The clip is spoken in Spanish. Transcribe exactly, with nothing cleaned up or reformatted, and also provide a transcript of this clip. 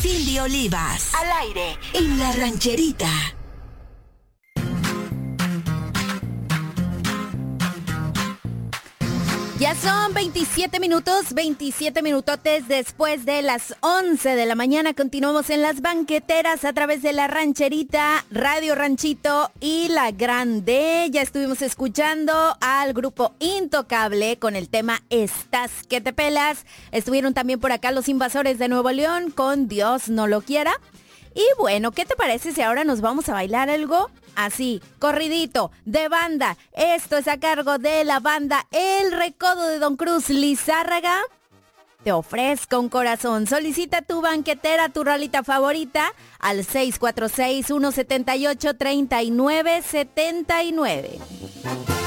Cindy Olivas. Al aire en La Rancherita. Ya son veintisiete minutos, veintisiete minutotes después de las once de la mañana. Continuamos en Las Banqueteras a través de La Rancherita, Radio Ranchito y La Grande. Ya estuvimos escuchando al grupo Intocable con el tema Estás que te pelas. Estuvieron también por acá los Invasores de Nuevo León con Dios no lo quiera. Y bueno, ¿qué te parece si ahora nos vamos a bailar algo? Así, corridito, de banda. Esto es a cargo de la banda El Recodo de Don Cruz Lizárraga. Te ofrezco un corazón. Solicita tu banquetera, tu rolita favorita al seis cuatro seis, uno siete ocho, tres nueve siete nueve.